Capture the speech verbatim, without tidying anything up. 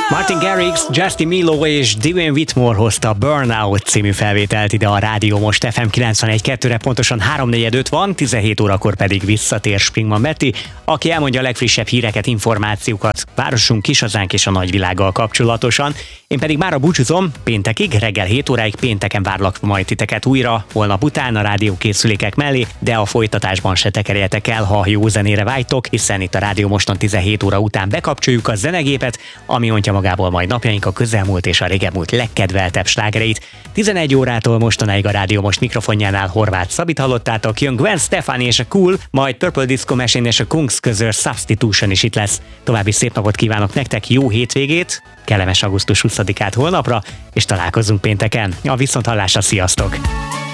Martin Garrix, Justin Milo és Dwayne Whitmore hozta a Burnout című felvételt ide a Rádió Most ef em kilencvenegy kettőre, pontosan három negyvenöt van, tizenhét órakor pedig visszatér Springman Betty, aki elmondja a legfrissebb híreket, információkat városunk, kishazánk és a nagyvilággal kapcsolatosan. Én pedig mára búcsúzom, péntekig, reggel hét óráig, pénteken várlak majd titeket újra, holnap után a rádiókészülékek mellé, de a folytatásban se tekerjetek el, ha jó zenére vágytok, hiszen itt a Rádió Moston tizenhét óra után bekapcsoljuk a zenegépet, ami ontja magából majd napjaink a közelmúlt és a régebmúlt legkedveltebb slágereit. tizenegy órától mostanáig a Rádió Most mikrofonjánál Horváth Szabit hallottátok, jön Gwen Stefani és a Cool, majd Purple Disco Machine és a Kungs közös Substitution is itt lesz. További szép napot kívánok nektek, jó hétvégét, kellemes augusztus huszadikát holnapra, és találkozunk pénteken. A viszonthallásra, sziasztok!